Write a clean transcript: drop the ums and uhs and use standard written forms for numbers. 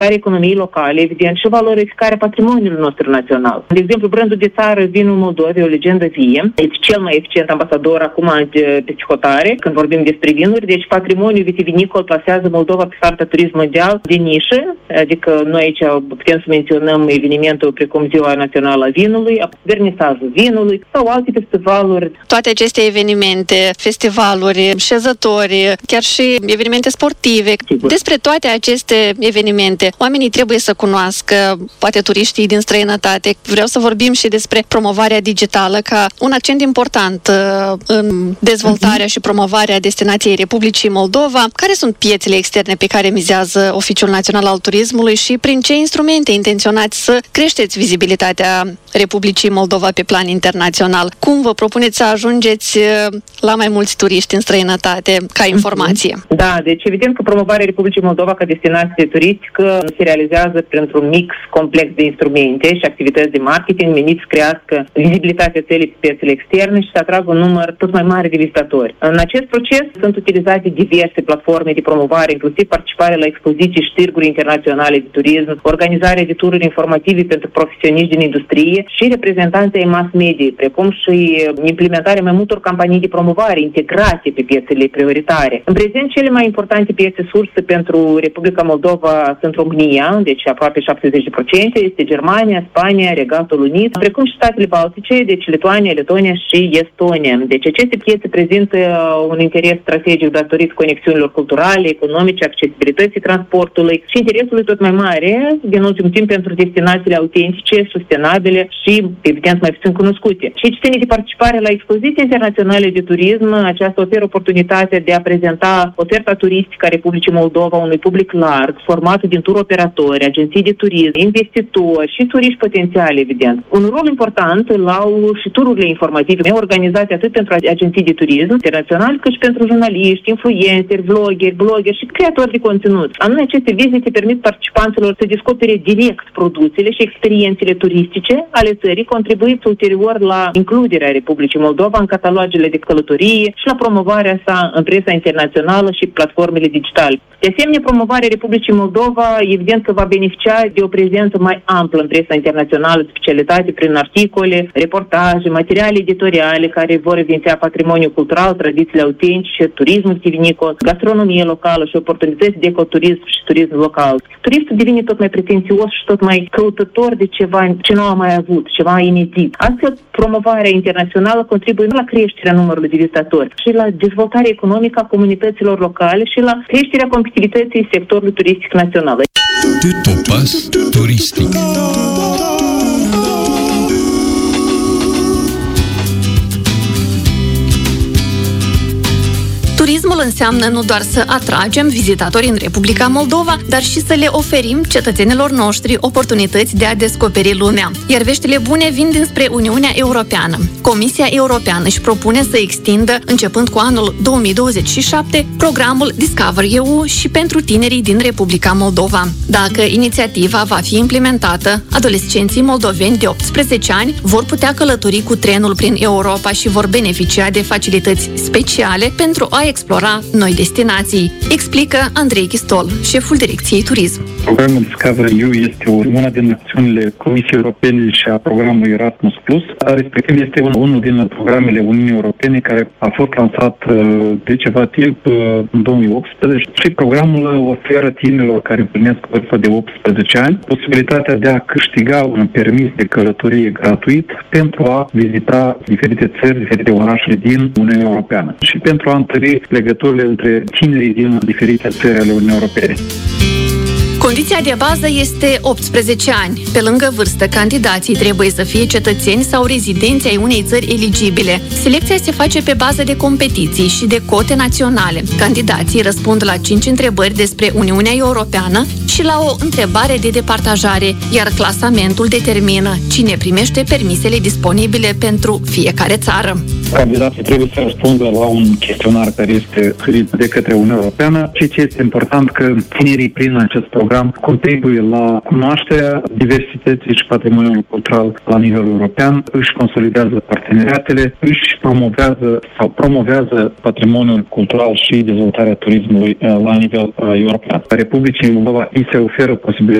economiei locale, evident, și valorificarea patrimoniului nostru național. De exemplu, brandul de țară Vinul Moldovei, o legendă vie, este cel mai eficient ambasador acum de hotare, când vorbim despre vinuri, deci patrimoniul vitivinicol plasează Moldova pe harta turism mondial de nișă, adică noi aici putem să menționăm evenimentul precum Ziua Națională a Vinului, vernisajul vinului sau alte festivaluri. Toate aceste evenimente, festivaluri, șezători, chiar și evenimente sportive. Sigur. Despre toate aceste evenimente, oamenii trebuie să cunoască, poate turiștii din străinătate. Vreau să vorbim și despre promovarea digitală ca un accent important în dezvoltarea și promovarea destinației Republicii Moldova. Care sunt piețele externe pe care mizează Oficiul Național al Turismului și prin ce instrumente intenționați să creșteți vizibilitatea Republicii Moldova pe plan internațional? Cum vă propuneți să ajungeți la mai mulți turiști în străinătate ca informație? Da, deci evident că promovarea Republicii Moldova ca destinație turistică se realizează printr-un mix complex de instrumente și activități de marketing meniți să crească vizibilitatea țării pe piețele externe și să atragă un număr tot mai mare de vizitatori. În acest proces sunt utilizate diverse platforme de promovare, inclusiv participarea la expoziții și târguri internaționale de turism, organizarea de tururi informative pentru profesioniști din industrie și reprezentanții mass media, precum și implementarea mai multor campanii de promovare integrate pe piețele prioritare. În prezent, cele mai importante piețe surse pentru Republica Moldova sunt România, deci aproape 70%, este Germania, Spania, Regatul Unit, precum și statele Baltice, deci Lituania, Letonia și Estonia. Deci aceste piețe prezintă un interes strategic datorită conexiunilor culturale, economice, accesibilității transportului și interesului tot mai mare din ultimul timp pentru destinațiile autentice, sustenabile și, evident, mai puțin cunoscute. Și ține de participare la expoziții internaționale de turism, aceasta oferă oportunitatea de a prezenta oferta turistică a Republicii Moldova unui public larg, format din tur operatori, agenții de turism, investitori și turiști potențiali, evident. Un rol important îl au și tururile informative organizate atât pentru agenții de turism internațional, cât și pentru jurnaliști, influenceri, vloggeri, bloggeri și creatori de conținut. Anume, aceste vizite permit participanților să descopere direct produsele și experiențele turistice ale țării, contribuind ulterior la includerea Republicii Moldova în catalogele de călătorie și la promovarea sa în presa internațională și platformele digitale. De asemenea, promovarea Republicii Moldova, evident că va beneficia de o prezență mai amplă în presa internațională, specialitate prin articole, reportaje, materiale editoriale care vor evidenția patrimoniul cultural, tradițiile autentice, turismul vitivinicol, gastronomie locală și oportunități de ecoturism și turism local. Turistul devine tot mai pretențios și tot mai căutător de ceva ce nu a mai avut, ceva inedit. Astfel, promovarea internațională contribuie la creșterea numărului de vizitatori și la dezvoltarea economică a comunităților locale și la creșterea competitivității sectorului turistic național. Topas turistic. Turismul înseamnă nu doar să atragem vizitatori în Republica Moldova, dar și să le oferim cetățenilor noștri oportunități de a descoperi lumea. Iar veștile bune vin dinspre Uniunea Europeană. Comisia Europeană își propune să extindă, începând cu anul 2027, programul Discover EU și pentru tinerii din Republica Moldova. Dacă inițiativa va fi implementată, adolescenții moldoveni de 18 ani vor putea călători cu trenul prin Europa și vor beneficia de facilități speciale pentru a explora noi destinații, explică Andrei Chistol, șeful Direcției Turism. Programul Discover EU este una din acțiunile Comisiei Europene și a programului Erasmus+, respectiv este unul din programele Uniunii Europene care a fost lansat de ceva timp în 2018 și programul oferă tinerilor care împlinesc vârsta de 18 ani posibilitatea de a câștiga un permis de călătorie gratuit pentru a vizita diferite țări, diferite orașe din Uniunea Europeană și pentru a întări legăturile între tinerii din diferite țări ale Uniunii Europene. Condiția de bază este 18 ani. Pe lângă vârstă, candidații trebuie să fie cetățeni sau rezidenți ai unei țări eligibile. Selecția se face pe bază de competiții și de cote naționale. Candidații răspund la 5 întrebări despre Uniunea Europeană și la o întrebare de departajare, iar clasamentul determină cine primește permisele disponibile pentru fiecare țară. candidații trebuie să răspundă la un chestionar care este oferit de către Uniunea Europeană și ce este important că tinerii prin acest program contribuie la cunoașterea diversității și patrimoniului cultural la nivel european, își consolidează parteneriatele, își promovează patrimoniul cultural și dezvoltarea turismului la nivel european. Republicii Moldova îi se oferă posibilitatea